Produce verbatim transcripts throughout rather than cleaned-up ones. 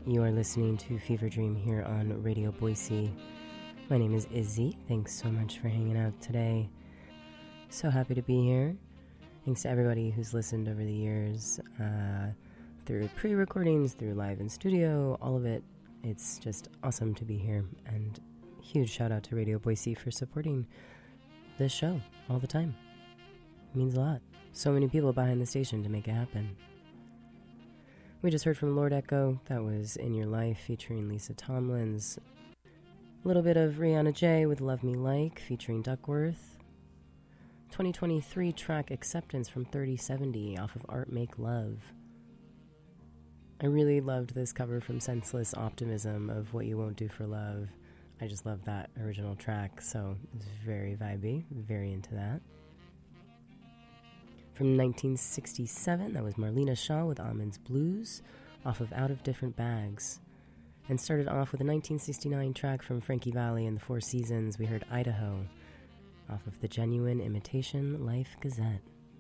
You are listening to Fever Dream here on Radio Boise. My name is Izzy. Thanks so much for hanging out today. So happy to be here. Thanks to everybody who's listened over the years, uh, through pre-recordings, through live in studio, all of it. It's just awesome to be here. And huge shout out to Radio Boise for supporting this show all the time. It means a lot. So many people behind the station to make it happen. We just heard from Lord Echo. That was In Your Life featuring Lisa Tomlins. A little bit of Rihanna J with Love Me Like featuring Duckworth. twenty twenty-three track Acceptance from thirty seventy off of Art Make Love. I really loved this cover from Senseless Optimism of What You Won't Do for Love. I just love that original track, so it's very vibey, very into that. From nineteen sixty-seven, that was Marlena Shaw with Almonds Blues off of Out of Different Bags. And started off with a nineteen sixty-nine track from Frankie Valli and the Four Seasons. We heard Idaho off of the Genuine Imitation Life Gazette.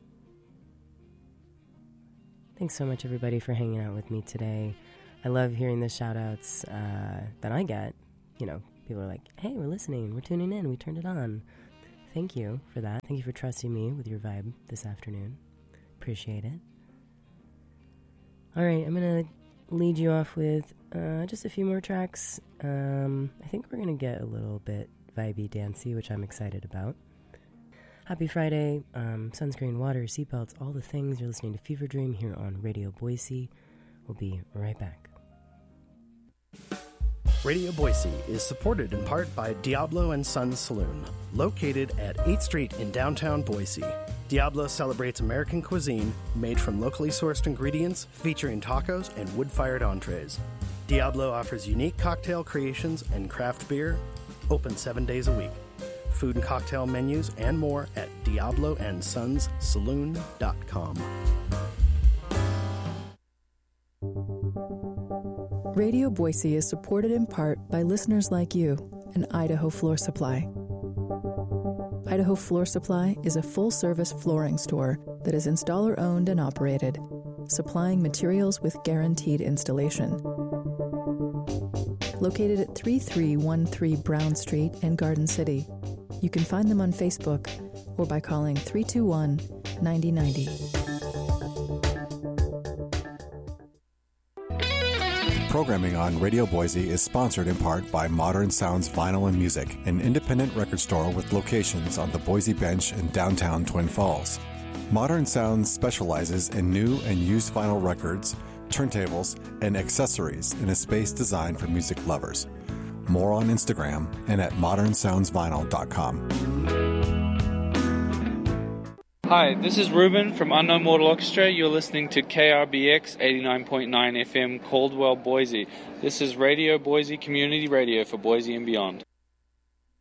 Thanks so much, everybody, for hanging out with me today. I love hearing the shout-outs uh, that I get. You know, people are like, hey, we're listening, we're tuning in, we turned it on. Thank you for that. Thank you for trusting me with your vibe this afternoon. Appreciate it. All right, I'm going to lead you off with uh, just a few more tracks. Um, I think we're going to get a little bit vibey dancey, which I'm excited about. Happy Friday, um, sunscreen, water, seatbelts, all the things. You're listening to Fever Dream here on Radio Boise. We'll be right back. Radio Boise is supported in part by Diablo and Sons Saloon, located at eighth Street in downtown Boise. Diablo celebrates American cuisine made from locally sourced ingredients, featuring tacos and wood-fired entrees. Diablo offers unique cocktail creations and craft beer, open seven days a week. Food and cocktail menus and more at diablo and sons saloon dot com. Radio Boise is supported in part by listeners like you and Idaho Floor Supply. Idaho Floor Supply is a full-service flooring store that is installer-owned and operated, supplying materials with guaranteed installation. Located at thirty-three thirteen Brown Street in Garden City, you can find them on Facebook or by calling three two one, nine zero nine zero. Programming on Radio Boise is sponsored in part by Modern Sounds Vinyl and Music, an independent record store with locations on the Boise Bench in downtown Twin Falls. Modern Sounds specializes in new and used vinyl records, turntables, and accessories in a space designed for music lovers. More on Instagram and at modern sounds vinyl dot com. Hi, this is Ruben from Unknown Mortal Orchestra. You're listening to K R B X eighty-nine point nine F M Caldwell, Boise. This is Radio Boise Community Radio for Boise and beyond.